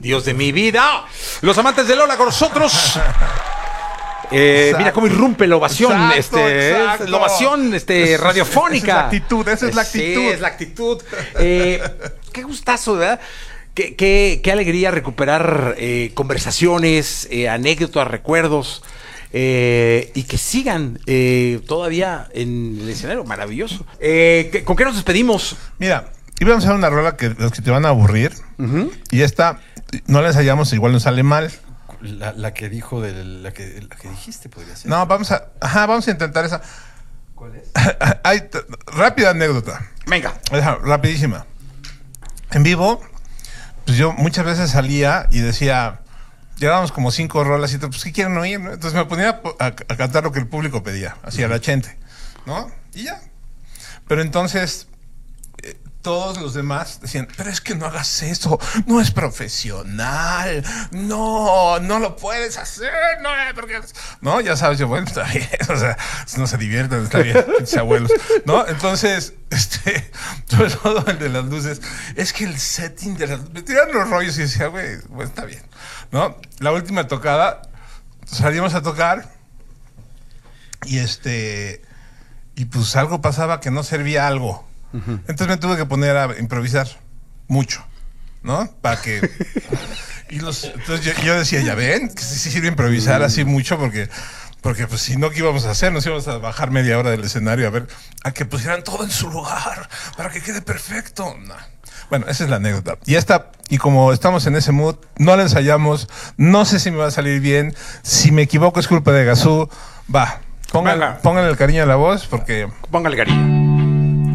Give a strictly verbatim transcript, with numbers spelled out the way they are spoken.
Dios de mi vida. Los amantes de Lola con nosotros. Eh, mira cómo irrumpe la ovación, Exacto, este, exacto. la ovación este, radiofónica. Esa es la actitud, esa es la actitud. Sí, es la actitud. Eh, qué gustazo, ¿verdad? Qué, qué, qué alegría recuperar eh, conversaciones, eh, anécdotas, recuerdos. Eh, y que sigan eh, todavía en el escenario. Maravilloso. Eh, ¿Con qué nos despedimos? Mira, íbamos a hacer una rola que los que te van a aburrir. Uh-huh. Y esta no la ensayamos, igual nos sale mal. La, la que dijo, de la, que, la que dijiste podría ser. No, vamos a, ajá, vamos a intentar esa. ¿Cuál es? Hay t- rápida anécdota. Venga. Esa, rapidísima. En vivo, pues yo muchas veces salía y decía, llevábamos como cinco rolas y todo, pues ¿qué quieren oír? ¿No? Entonces me ponía a, a cantar lo que el público pedía, así a la gente, ¿no? Y ya. Pero entonces eh, todos los demás decían, pero es que no hagas eso, no es profesional, no, no lo puedes hacer, no, porque... No, ya sabes, yo, bueno, está bien, o sea, no se diviertan, está bien, pinches abuelos, ¿no? Entonces, este, sobre todo el de las luces, es que el setting de las... Me tiraron los rollos y decía, güey, bueno, está bien, ¿no? La última tocada, salimos a tocar y este... Y pues algo pasaba que no servía algo. Uh-huh. Entonces me tuve que poner a improvisar mucho, ¿no? Para que... y los, entonces yo, yo decía, ya ven, que sí sirve improvisar uh-huh. así mucho porque... Porque pues si no, ¿qué íbamos a hacer? Nos íbamos a bajar media hora del escenario a ver, a que pusieran todo en su lugar, para que quede perfecto. No. Bueno, esa es la anécdota. Y esta, y como estamos en ese mood, no la ensayamos, no sé si me va a salir bien, si me equivoco es culpa de Gazú, va. Pónganle, pónganle el cariño a la voz porque... Póngale cariño.